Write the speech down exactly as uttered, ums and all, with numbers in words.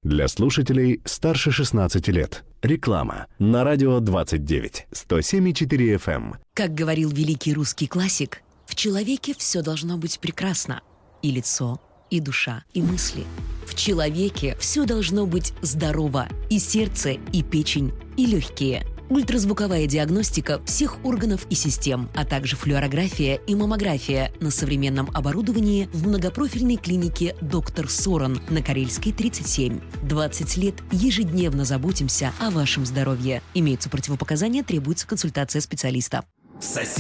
Для слушателей старше шестнадцати лет. Реклама на радио двадцать девять, сто семь и четыре эф эм. Как говорил великий русский классик, в человеке все должно быть прекрасно. И лицо, и душа, и мысли. В человеке все должно быть здорово. И сердце, и печень, и легкие. Ультразвуковая диагностика всех органов и систем, а также флюорография и маммография на современном оборудовании в многопрофильной клинике «Доктор Соран» на Карельской, тридцать семь. двадцать лет ежедневно заботимся о вашем здоровье. Имеются противопоказания, требуется консультация специалиста. Соседи.